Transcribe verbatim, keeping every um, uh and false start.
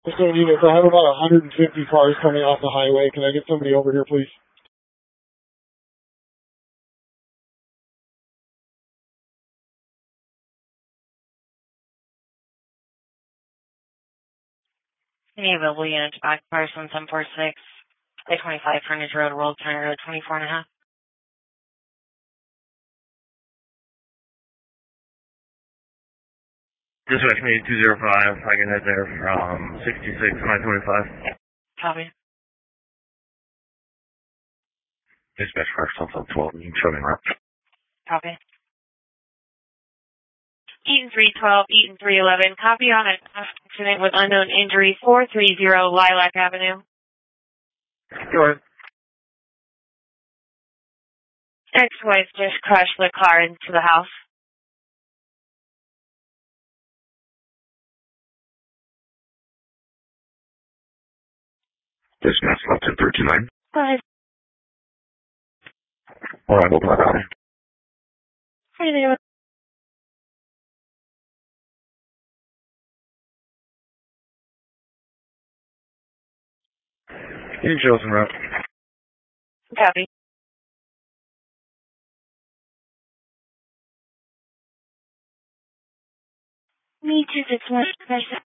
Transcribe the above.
Mister Unit, I have about one hundred fifty cars coming off the highway. Can I get somebody over here, please? Any available units back, Carson seven four six, I twenty-five, Frontage Road, World County Road, twenty-four and a half. Dispatch me two zero five, I can head there from sixty-six, nine twenty-five. Copy. Dispatch Carson twelve, you can show me around. Copy. Eaton three twelve, Eaton three eleven, copy on an accident with unknown injury, four thirty Lilac Avenue. Go ahead. Ex-wife just crashed the car into the house. Dispatch two three two nine. Go ahead. Alright, open my body. How are you doing? You can show us around. Copy. Me too, it's much nicer.